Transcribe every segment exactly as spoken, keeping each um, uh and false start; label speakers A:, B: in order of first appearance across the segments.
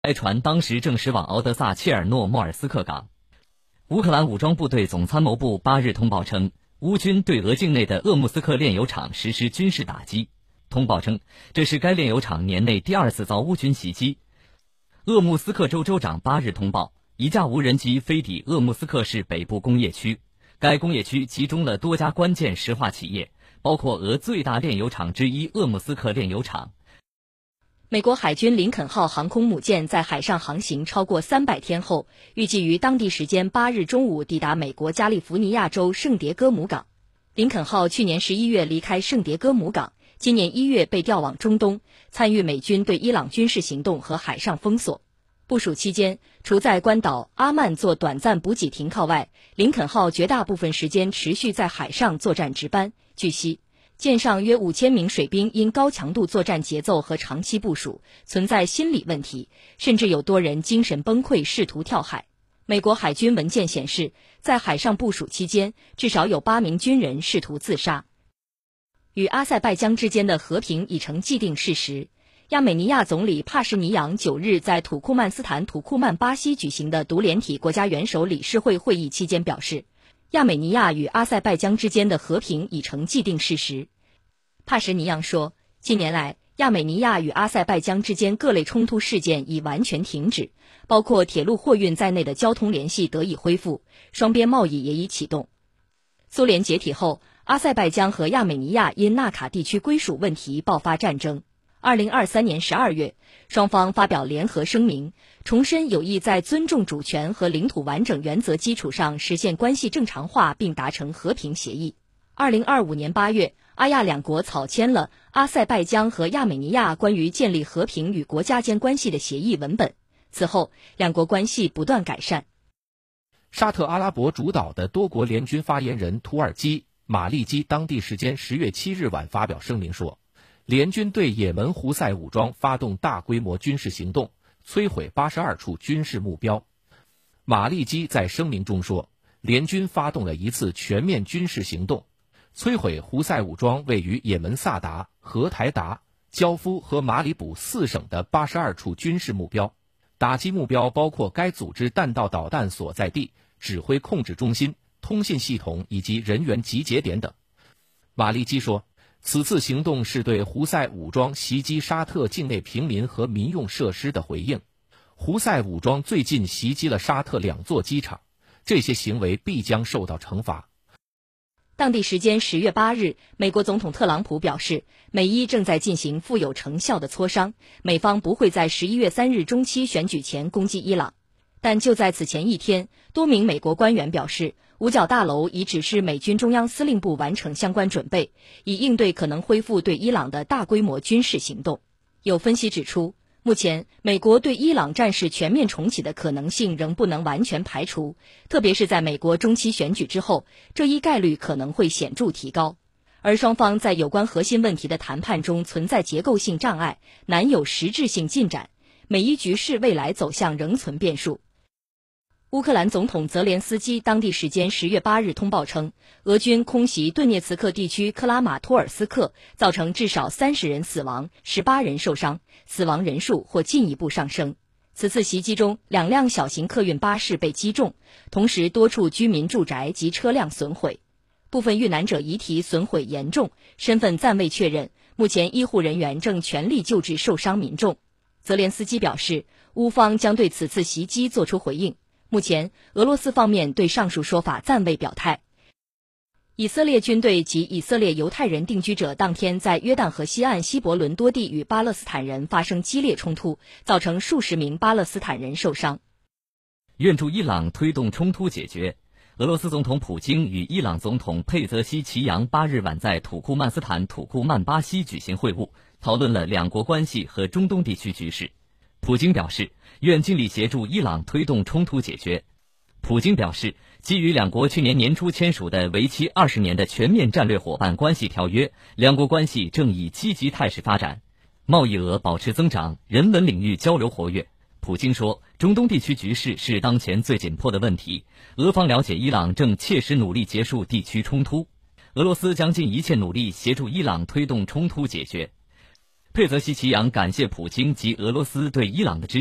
A: 该船当时正驶往敖德萨切尔诺莫尔斯克港。乌克兰武装部队总参谋部八日通报称，乌军对俄境内的鄂木斯克炼油厂实施军事打击。通报称，这是该炼油厂年内第二次遭乌军袭击。鄂木斯克州州长八日通报，一架无人机飞抵鄂木斯克市北部工业区，该工业区集中了多家关键石化企业，包括俄最大炼油厂之一鄂木斯克炼油厂。
B: 美国海军林肯号航空母舰在海上航行超过三百天后，预计于当地时间八日中午抵达美国加利福尼亚州圣迭戈姆港。林肯号去年十一月离开圣迭戈姆港，今年一月被调往中东，参与美军对伊朗军事行动和海上封锁。部署期间，除在关岛阿曼做短暂补给停靠外，林肯号绝大部分时间持续在海上作战值班。据悉，舰上约五千名水兵因高强度作战节奏和长期部署，存在心理问题，甚至有多人精神崩溃，试图跳海。美国海军文件显示，在海上部署期间，至少有八名军人试图自杀。与阿塞拜疆之间的和平已成既定事实。亚美尼亚总理帕什尼扬九日在土库曼斯坦土库曼巴西举行的独联体国家元首理事会会议期间表示，亚美尼亚与阿塞拜疆之间的和平已成既定事实。帕什尼扬说，近年来，亚美尼亚与阿塞拜疆之间各类冲突事件已完全停止，包括铁路货运在内的交通联系得以恢复，双边贸易也已启动。苏联解体后，阿塞拜疆和亚美尼亚因纳卡地区归属问题爆发战争。二零二三年十二月，双方发表联合声明，重申有意在尊重主权和领土完整原则基础上实现关系正常化，并达成和平协议。二零二五年八月，阿亚两国草签了阿塞拜疆和亚美尼亚关于建立和平与国家间关系的协议文本。此后，两国关系不断改善。
C: 沙特阿拉伯主导的多国联军发言人土耳其马利基当地时间十月七日晚发表声明说，联军对也门胡塞武装发动大规模军事行动，摧毁八十二处军事目标。马利基在声明中说，联军发动了一次全面军事行动，摧毁胡塞武装位于也门萨达、荷台达、焦夫和马里卜四省的八十二处军事目标，打击目标包括该组织弹道导弹所在地、指挥控制中心、通信系统以及人员集结点等。马利基说，此次行动是对胡塞武装袭击沙特境内平民和民用设施的回应。胡塞武装最近袭击了沙特两座机场，这些行为必将受到惩罚。
B: 当地时间十月八日，美国总统特朗普表示，美伊正在进行富有成效的磋商，美方不会在十一月三日中期选举前攻击伊朗。但就在此前一天，多名美国官员表示，五角大楼已指示美军中央司令部完成相关准备，以应对可能恢复对伊朗的大规模军事行动。有分析指出，目前美国对伊朗战事全面重启的可能性仍不能完全排除，特别是在美国中期选举之后，这一概率可能会显著提高。而双方在有关核心问题的谈判中存在结构性障碍，难有实质性进展，美伊局势未来走向仍存变数。乌克兰总统泽连斯基当地时间十月八日通报称，俄军空袭顿涅茨克地区克拉马托尔斯克，造成至少三十人死亡，十八人受伤，死亡人数或进一步上升。此次袭击中，两辆小型客运巴士被击中，同时多处居民住宅及车辆损毁，部分遇难者遗体损毁严重，身份暂未确认，目前医护人员正全力救治受伤民众。泽连斯基表示，乌方将对此次袭击作出回应。目前，俄罗斯方面对上述说法暂未表态。以色列军队及以色列犹太人定居者当天在约旦河西岸西伯伦多地与巴勒斯坦人发生激烈冲突，造成数十名巴勒斯坦人受伤。
A: 愿助伊朗推动冲突解决。俄罗斯总统普京与伊朗总统佩泽西奇扬八日晚在土库曼斯坦土库曼巴西举行会晤，讨论了两国关系和中东地区局势。普京表示，愿尽力协助伊朗推动冲突解决。普京表示，基于两国去年年初签署的为期二十年的全面战略伙伴关系条约，两国关系正以积极态势发展，贸易额保持增长，人文领域交流活跃。普京说，中东地区局势是当前最紧迫的问题，俄方了解伊朗正切实努力结束地区冲突，俄罗斯将尽一切努力协助伊朗推动冲突解决。佩泽西奇扬感谢普京及俄罗斯对伊朗的支持，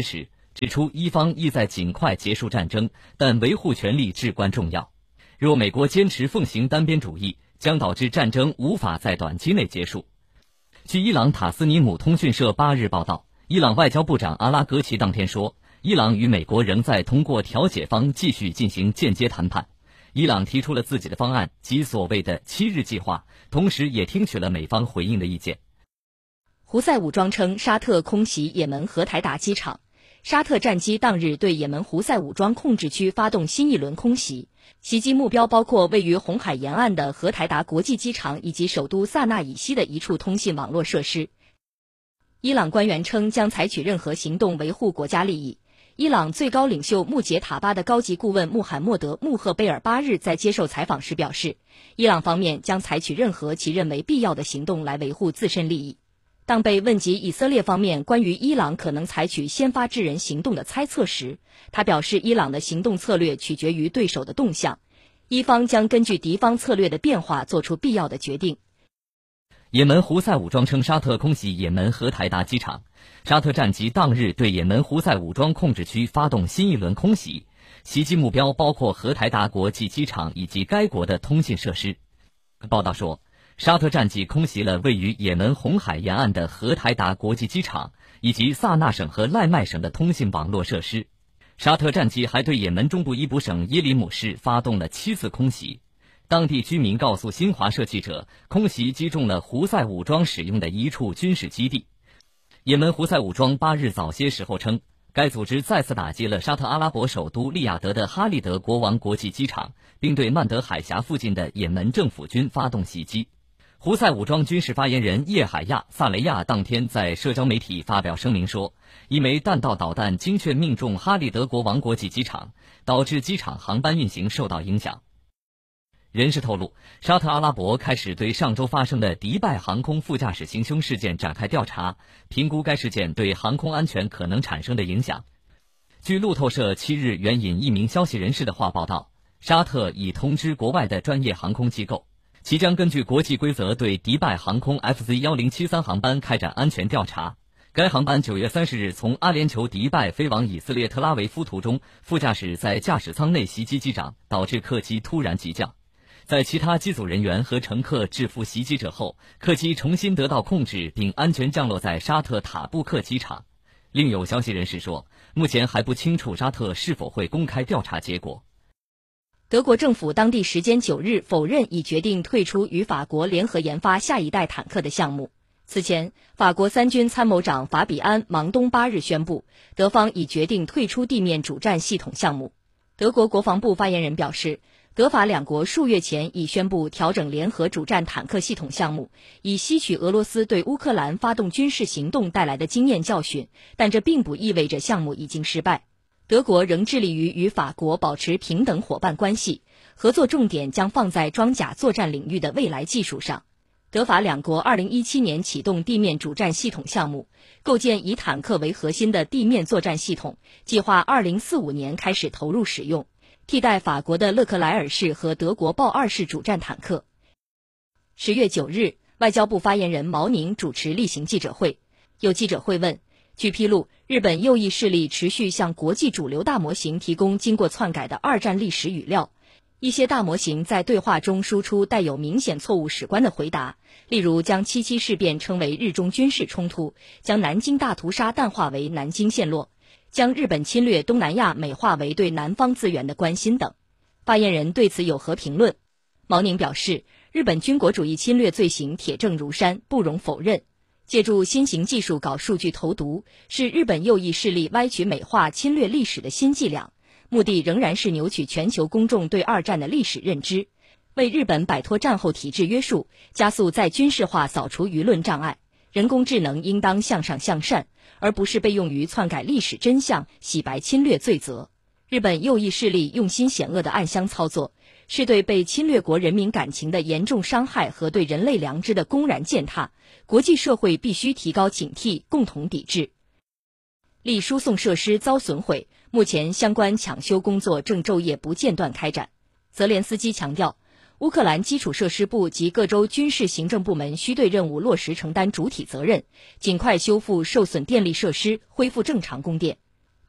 A: 指出伊方意在尽快结束战争，但维护权利至关重要。若美国坚持奉行单边主义，将导致战争无法在短期内结束。据伊朗塔斯尼姆通讯社八日报道，伊朗外交部长阿拉格齐当天说，伊朗与美国仍在通过调解方继续进行间接谈判。伊朗提出了自己的方案，即所谓的七日计划，同时也听取了美方回应的意见。
B: 胡塞武装称沙特空袭也门荷台达机场，沙特战机当日对也门胡塞武装控制区发动新一轮空袭，袭击目标包括位于红海沿岸的荷台达国际机场以及首都萨那以西的一处通信网络设施。伊朗官员称将采取任何行动维护国家利益。伊朗最高领袖穆杰塔巴的高级顾问穆罕默德·穆赫贝尔八日在接受采访时表示，伊朗方面将采取任何其认为必要的行动来维护自身利益。当被问及以色列方面关于伊朗可能采取先发制人行动的猜测时，他表示伊朗的行动策略取决于对手的动向，伊方将根据敌方策略的变化做出必要的决定。
A: 也门胡塞武装称沙特空袭也门荷台达机场，沙特战机当日对也门胡塞武装控制区发动新一轮空袭，袭击目标包括荷台达国际机场以及该国的通信设施。报道说，沙特战机空袭了位于也门红海沿岸的荷台达国际机场以及萨那省和赖麦省的通信网络设施。沙特战机还对也门中部伊卜省耶里姆市发动了七次空袭。当地居民告诉新华社记者，空袭击中了胡塞武装使用的一处军事基地。也门胡塞武装八日早些时候称，该组织再次打击了沙特阿拉伯首都利雅得的哈利德国王国际机场，并对曼德海峡附近的也门政府军发动袭击。胡塞武装军事发言人叶海亚·萨雷亚当天在社交媒体发表声明说，一枚弹道导弹精确命中哈利德国王国际机场，导致机场航班运行受到影响。人士透露，沙特阿拉伯开始对上周发生的迪拜航空副驾驶行凶事件展开调查，评估该事件对航空安全可能产生的影响。据路透社七日援引一名消息人士的话报道，沙特已通知国外的专业航空机构，其将根据国际规则对迪拜航空 F Z 一零七三 航班开展安全调查。该航班九月三十日从阿联酋迪拜飞往以色列特拉维夫途中，副驾驶在驾驶舱内袭击机长，导致客机突然急降。在其他机组人员和乘客制服袭击者后，客机重新得到控制并安全降落在沙特塔布克机场。另有消息人士说，目前还不清楚沙特是否会公开调查结果。
B: 德国政府当地时间九日否认已决定退出与法国联合研发下一代坦克的项目。此前，法国三军参谋长法比安·芒东八日宣布，德方已决定退出地面主战系统项目。德国国防部发言人表示，德法两国数月前已宣布调整联合主战坦克系统项目，以吸取俄罗斯对乌克兰发动军事行动带来的经验教训，但这并不意味着项目已经失败。德国仍致力于与法国保持平等伙伴关系，合作重点将放在装甲作战领域的未来技术上。德法两国二零一七年启动地面主战系统项目，构建以坦克为核心的地面作战系统，计划二零四五年开始投入使用，替代法国的勒克莱尔式和德国豹二式主战坦克。十月九日，外交部发言人毛宁主持例行记者会，有记者会问，据披露，日本右翼势力持续向国际主流大模型提供经过篡改的二战历史语料，一些大模型在对话中输出带有明显错误史观的回答，例如将七七事变称为日中军事冲突，将南京大屠杀淡化为南京陷落，将日本侵略东南亚美化为对南方资源的关心等。发言人对此有何评论？毛宁表示，日本军国主义侵略罪行铁证如山，不容否认。借助新型技术搞数据投毒，是日本右翼势力歪曲美化侵略历史的新伎俩，目的仍然是扭曲全球公众对二战的历史认知，为日本摆脱战后体制约束，加速再军事化扫除舆论障碍。人工智能应当向上向善，而不是被用于篡改历史真相、洗白侵略罪责。日本右翼势力用心险恶的暗箱操作，是对被侵略国人民感情的严重伤害和对人类良知的公然践踏，国际社会必须提高警惕，共同抵制。力输送设施遭损毁，目前相关抢修工作正昼夜不间断开展。泽连斯基强调，乌克兰基础设施部及各州军事行政部门需对任务落实承担主体责任，尽快修复受损电力设施，恢复正常供电。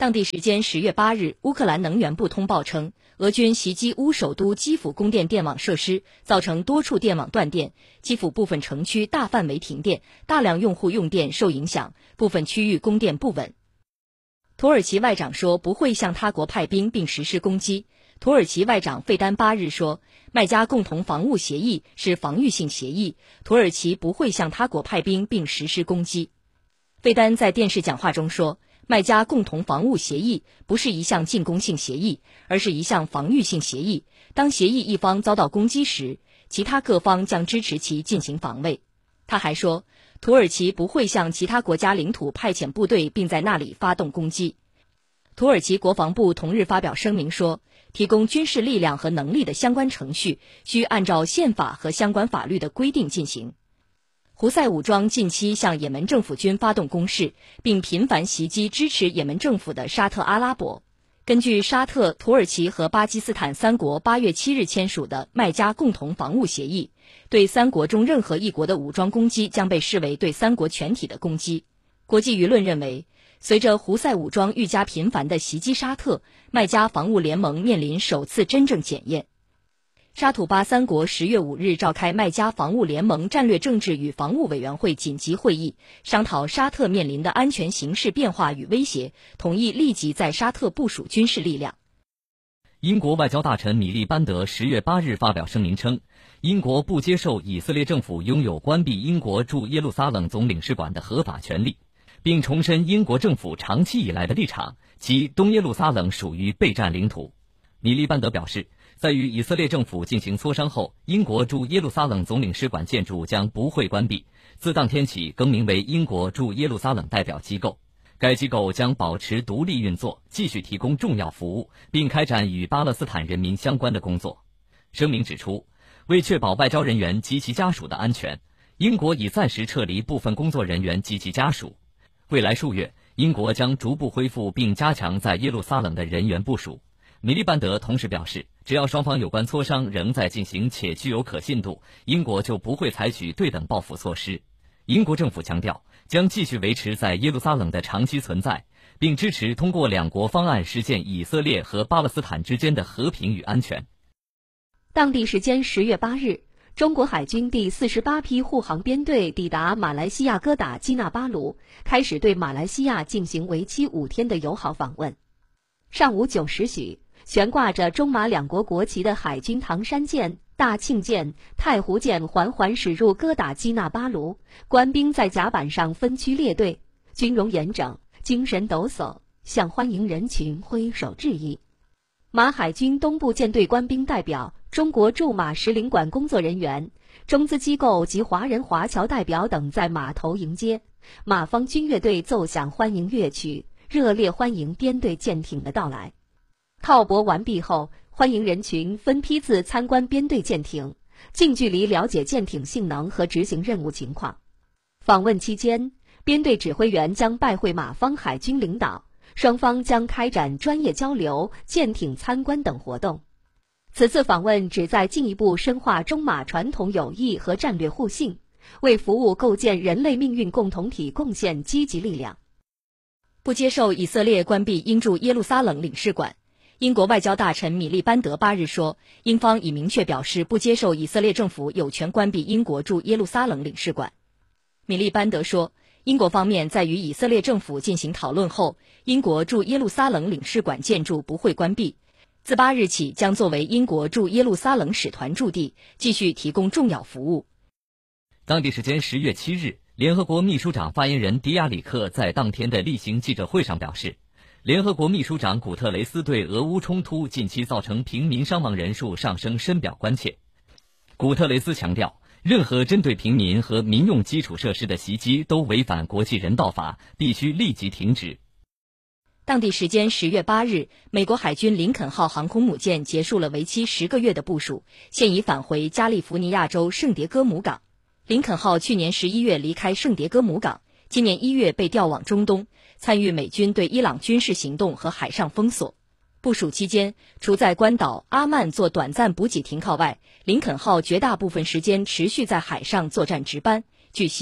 B: 当地时间十月八日，乌克兰能源部通报称，俄军袭击乌首都基辅供电电网设施，造成多处电网断电，基辅部分城区大范围停电，大量用户用电受影响，部分区域供电不稳。土耳其外长说不会向他国派兵并实施攻击。土耳其外长费丹八日说，麦加共同防务协议是防御性协议，土耳其不会向他国派兵并实施攻击。费丹在电视讲话中说，麦加共同防务协议不是一项进攻性协议，而是一项防御性协议。当协议一方遭到攻击时，其他各方将支持其进行防卫。他还说，土耳其不会向其他国家领土派遣部队并在那里发动攻击。土耳其国防部同日发表声明说，提供军事力量和能力的相关程序需按照宪法和相关法律的规定进行。胡塞武装近期向也门政府军发动攻势，并频繁袭击支持也门政府的沙特阿拉伯。根据沙特、土耳其和巴基斯坦三国八月七日签署的麦加共同防务协议，对三国中任何一国的武装攻击将被视为对三国全体的攻击。国际舆论认为，随着胡塞武装愈加频繁地袭击沙特，麦加防务联盟面临首次真正检验。沙土巴三国十月五日召开麦加防务联盟战略政治与防务委员会紧急会议，商讨沙特面临的安全形势变化与威胁，同意立即在沙特部署军事力量。
A: 英国外交大臣米利班德十月八日发表声明称，英国不接受以色列政府拥有关闭英国驻耶路撒冷总领事馆的合法权利，并重申英国政府长期以来的立场，即东耶路撒冷属于备战领土。米利班德表示，在与以色列政府进行磋商后，英国驻耶路撒冷总领事馆建筑将不会关闭，自当天起更名为英国驻耶路撒冷代表机构。该机构将保持独立运作，继续提供重要服务，并开展与巴勒斯坦人民相关的工作。声明指出，为确保外交人员及其家属的安全，英国已暂时撤离部分工作人员及其家属。未来数月，英国将逐步恢复并加强在耶路撒冷的人员部署。米利班德同时表示，只要双方有关磋商仍在进行且具有可信度，英国就不会采取对等报复措施。英国政府强调，将继续维持在耶路撒冷的长期存在，并支持通过两国方案实现以色列和巴勒斯坦之间的和平与安全。
D: 当地时间十月八日，中国海军第四十八批护航编队抵达马来西亚哥打基纳巴卢，开始对马来西亚进行为期五天的友好访问。上午九时许，悬挂着中马两国国旗的海军唐山舰、大庆舰、太湖舰缓缓驶入哥打基纳巴卢，官兵在甲板上分区列队，军容严整，精神抖擞，向欢迎人群挥手致意。马海军东部舰队官兵代表、中国驻马使领馆工作人员、中资机构及华人华侨代表等在码头迎接，马方军乐队奏响欢迎乐曲，热烈欢迎编队舰艇的到来。靠泊完毕后，欢迎人群分批次参观编队舰艇，近距离了解舰艇性能和执行任务情况。访问期间，编队指挥员将拜会马方海军领导，双方将开展专业交流、舰艇参观等活动。此次访问旨在进一步深化中马传统友谊和战略互信，为服务构建人类命运共同体贡献积极力量。
B: 不接受以色列关闭英驻耶路撒冷领事馆。英国外交大臣米利班德八日说，英方已明确表示不接受以色列政府有权关闭英国驻耶路撒冷领事馆。米利班德说，英国方面在与以色列政府进行讨论后，英国驻耶路撒冷领事馆建筑不会关闭，自八日起将作为英国驻耶路撒冷使团驻地，继续提供重要服务。
A: 当地时间十月七日，联合国秘书长发言人迪亚里克在当天的例行记者会上表示，联合国秘书长古特雷斯对俄乌冲突近期造成平民伤亡人数上升深表关切。古特雷斯强调，任何针对平民和民用基础设施的袭击都违反国际人道法，必须立即停止。
B: 当地时间十月八日，美国海军林肯号航空母舰结束了为期十个月的部署，现已返回加利福尼亚州圣迭戈姆港。林肯号去年十一月离开圣迭戈姆港，今年一月被调往中东，参与美军对伊朗军事行动和海上封锁。部署期间，除在关岛阿曼做短暂补给停靠外，林肯号绝大部分时间持续在海上作战值班。据悉，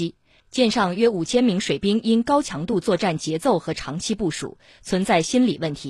B: 舰上约五千名水兵因高强度作战节奏和长期部署，存在心理问题。